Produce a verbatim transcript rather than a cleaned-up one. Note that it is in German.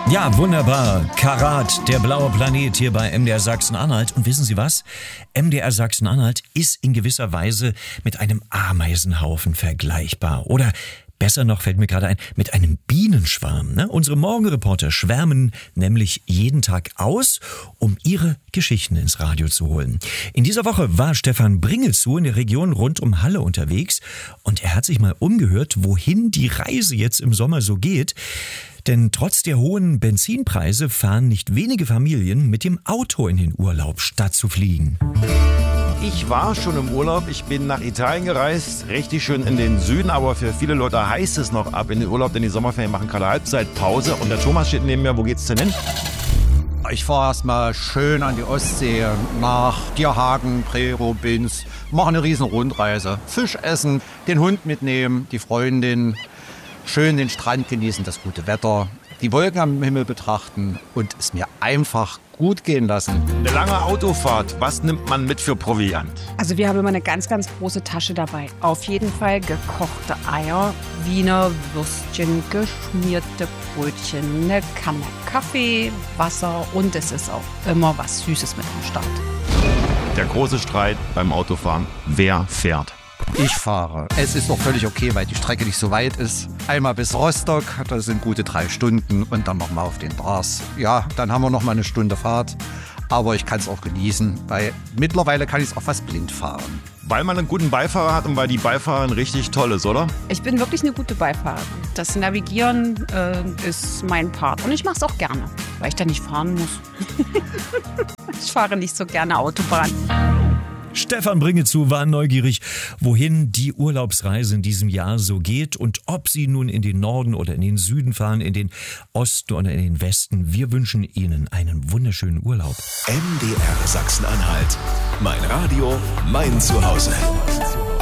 Ja, wunderbar. Karat, der blaue Planet hier bei M D R Sachsen-Anhalt. Und wissen Sie was? M D R Sachsen-Anhalt ist in gewisser Weise mit einem Ameisenhaufen vergleichbar. Oder besser noch, fällt mir gerade ein, mit einem Bienenschwarm. Ne? Unsere Morgenreporter schwärmen nämlich jeden Tag aus, um ihre Geschichten ins Radio zu holen. In dieser Woche war Stefan Bringelzue in der Region rund um Halle unterwegs und er hat sich mal umgehört, wohin die Reise jetzt im Sommer so geht. Denn trotz der hohen Benzinpreise fahren nicht wenige Familien mit dem Auto in den Urlaub, statt zu fliegen. Ich war schon im Urlaub, ich bin nach Italien gereist, richtig schön in den Süden, aber für viele Leute heißt es noch ab in den Urlaub, denn die Sommerferien machen gerade Halbzeitpause. Und der Thomas steht neben mir, wo geht's denn hin? Ich fahre erstmal schön an die Ostsee, nach Dierhagen, Prero, Binz, mache eine riesen Rundreise. Fisch essen, den Hund mitnehmen, die Freundin, schön den Strand genießen, das gute Wetter, die Wolken am Himmel betrachten und es mir einfach gut gehen lassen. Eine lange Autofahrt, was nimmt man mit für Proviant? Also wir haben immer eine ganz, ganz große Tasche dabei. Auf jeden Fall gekochte Eier, Wiener Würstchen, geschmierte Brötchen, eine Kanne Kaffee, Wasser und es ist auch immer was Süßes mit am Start. Der große Streit beim Autofahren, wer fährt? Ich fahre. Es ist doch völlig okay, weil die Strecke nicht so weit ist. Einmal bis Rostock, das sind gute drei Stunden und dann nochmal auf den Dars. Ja, dann haben wir nochmal eine Stunde Fahrt. Aber ich kann es auch genießen, weil mittlerweile kann ich es auch fast blind fahren. Weil man einen guten Beifahrer hat und weil die Beifahrerin richtig toll ist, oder? Ich bin wirklich eine gute Beifahrerin. Das Navigieren äh, ist mein Part und ich mache es auch gerne, weil ich da nicht fahren muss. Ich fahre nicht so gerne Autobahn. Stefan Bringelzue war neugierig, wohin die Urlaubsreise in diesem Jahr so geht und ob Sie nun in den Norden oder in den Süden fahren, in den Osten oder in den Westen. Wir wünschen Ihnen einen wunderschönen Urlaub. M D R Sachsen-Anhalt. Mein Radio, mein Zuhause.